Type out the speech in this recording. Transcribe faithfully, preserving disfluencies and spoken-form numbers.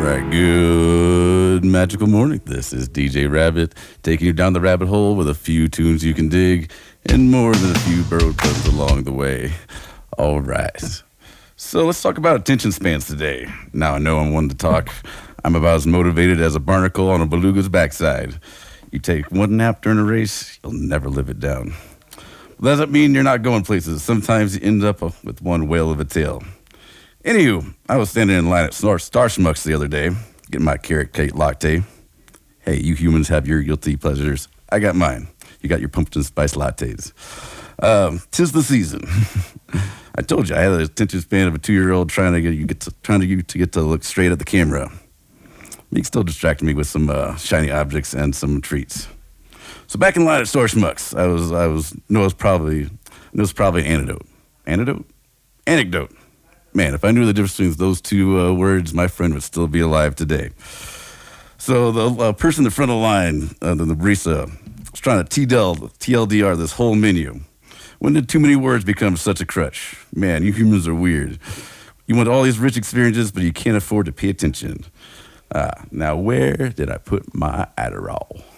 right, good magical morning. This is D J Rabbit taking you down the rabbit hole with a few tunes you can dig and more than a few borrowed puns along the way. All right. So let's talk about attention spans today. Now I know I'm one to talk. I'm about as motivated as a barnacle on a beluga's backside. You take one nap during a race, you'll never live it down. That doesn't mean you're not going places. Sometimes you end up with one whale of a tail. Anywho, I was standing in line at Star Schmucks the other day, getting my carrot cake latte. Hey, you humans have your guilty pleasures. I got mine. You got your pumpkin spice lattes. Um, 'tis the season. I told you I had the attention span of a two-year-old trying to get you get to, trying to get to get to look straight at the camera. He still distracted me with some uh, shiny objects and some treats. So back in line at Star Schmucks, I was I was no, it was probably it was probably antidote, antidote, anecdote. Man, if I knew the difference between those two uh, words, my friend would still be alive today. So the uh, person in the front of the line, uh, the, the barista, was trying to T L D R this whole menu. When did too many words become such a crutch? Man, you humans are weird. You want all these rich experiences, but you can't afford to pay attention. Ah, now where did I put my Adderall?